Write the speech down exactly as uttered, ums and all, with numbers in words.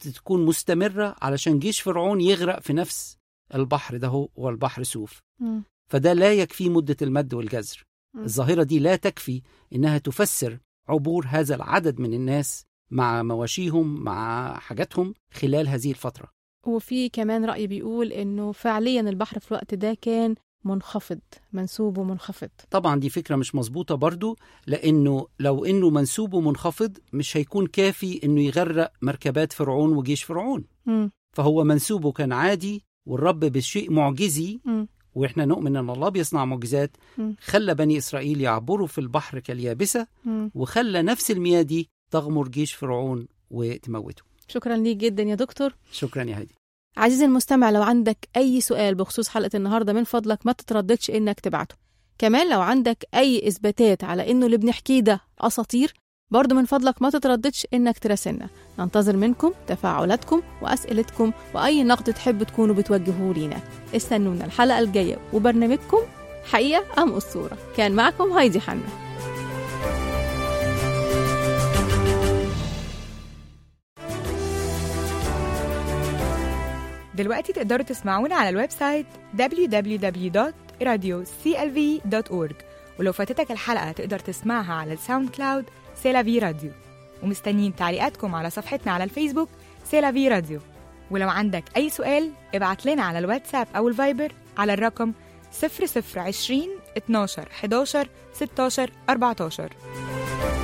تكون مستمرة علشان جيش فرعون يغرق في نفس البحر ده هو والبحر سوف. مم. فده لا يكفي مدة المد والجزر. مم. الظاهرة دي لا تكفي إنها تفسر عبور هذا العدد من الناس مع مواشيهم مع حاجاتهم خلال هذه الفترة. وفي كمان رأي بيقول إنه فعليا البحر في الوقت ده كان منخفض، منسوبه منخفض. طبعا دي فكرة مش مظبوطة برضو، لأنه لو إنه منسوبه منخفض مش هيكون كافي إنه يغرق مركبات فرعون وجيش فرعون. مم. فهو منسوبه كان عادي، والرب بشيء معجزي، مم. وإحنا نؤمن أن الله بيصنع معجزات، مم. خلى بني إسرائيل يعبروا في البحر كاليابسة، مم. وخلى نفس المياه دي تغمر جيش فرعون وتموته. شكرا ليك جدا يا دكتور. شكرا يا هادي. عزيزي المستمع، لو عندك أي سؤال بخصوص حلقة النهاردة من فضلك ما تترددش إنك تبعته. كمان لو عندك أي إثباتات على إنه اللي بنحكيه ده أساطير، برضو من فضلك ما تترددش إنك تراسلنا. ننتظر منكم تفاعلاتكم وأسئلتكم وأي نقد تحب تكونوا بتوجهوه لينا. استنونا الحلقة الجاية وبرنامجكم حقيقة أم أسطورة. كان معكم هايدي حنا. دلوقتي تقدروا تسمعونا على الويب سايت دبليو دبليو دبليو دوت راديو سي إل في دوت أورج، ولو فاتتك الحلقة تقدر تسمعها على الساوند كلاود سيلافي راديو. ومستنيين تعليقاتكم على صفحتنا على الفيسبوك سيلافي راديو. ولو عندك أي سؤال ابعت لنا على الواتساب أو الفايبر على الرقم صفر صفر عشرين اتناشر حداشر ستاشر أربعتاشر.